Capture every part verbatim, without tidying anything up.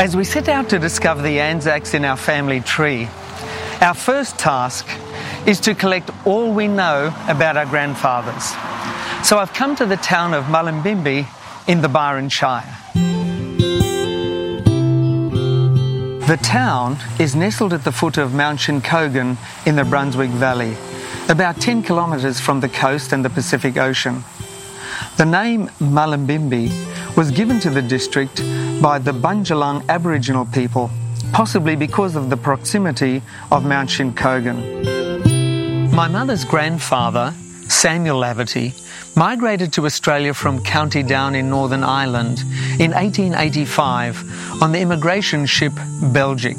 As we set out to discover the Anzacs in our family tree, our first task is to collect all we know about our grandfathers. So I've come to the town of Mullumbimby in the Byron Shire. The town is nestled at the foot of Mount Shinkogan in the Brunswick Valley, about ten kilometres from the coast and the Pacific Ocean. The name Mullumbimby was given to the district by the Bundjalung Aboriginal people, possibly because of the proximity of Mount Shinkogan. My mother's grandfather, Samuel Laverty, migrated to Australia from County Down in Northern Ireland in eighteen eighty-five on the immigration ship Belgic.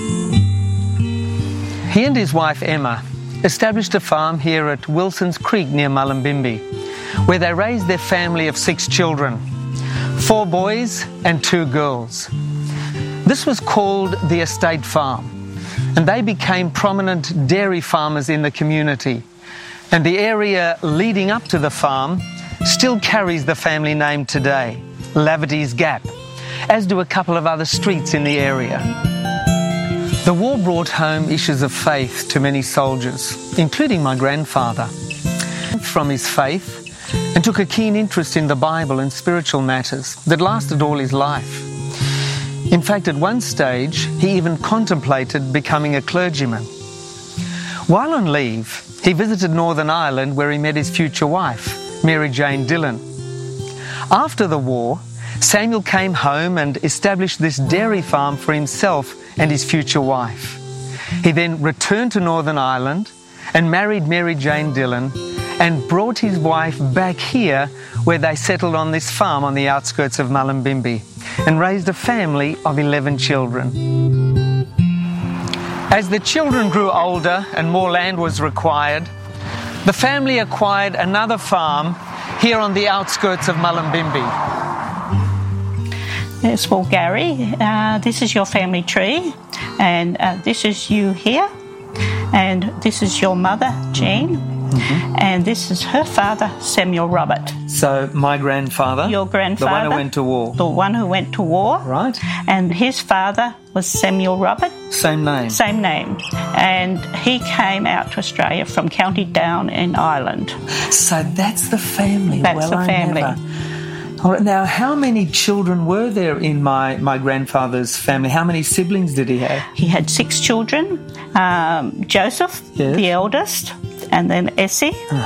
He and his wife Emma established a farm here at Wilson's Creek near Mullumbimby, where they raised their family of six children, four boys and two girls. This was called the estate farm, and they became prominent dairy farmers in the community. And the area leading up to the farm still carries the family name today, Laverty's Gap, as do a couple of other streets in the area. The war brought home issues of faith to many soldiers, including my grandfather. From his faith, and took a keen interest in the Bible and spiritual matters that lasted all his life. In fact, at one stage, he even contemplated becoming a clergyman. While on leave, he visited Northern Ireland where he met his future wife, Mary Jane Dillon. After the war, Samuel came home and established this dairy farm for himself and his future wife. He then returned to Northern Ireland and married Mary Jane Dillon and brought his wife back here where they settled on this farm on the outskirts of Mullumbimby and raised a family of eleven children. As the children grew older and more land was required, the family acquired another farm here on the outskirts of Mullumbimby. Yes, well, Gary, uh, this is your family tree, and uh, this is you here, and this is your mother, Jean, mm-hmm. and this is her father, Samuel Robert. So my grandfather? Your grandfather. The one who went to war. The one who went to war. Right. And his father was Samuel Robert. Same name? Same name. And he came out to Australia from County Down in Ireland. So that's the family. That's well, the I family. Never. All right, now, how many children were there in my, my grandfather's family? How many siblings did he have? He had six children. Um, Joseph, yes. the eldest, and then Essie. Uh-huh.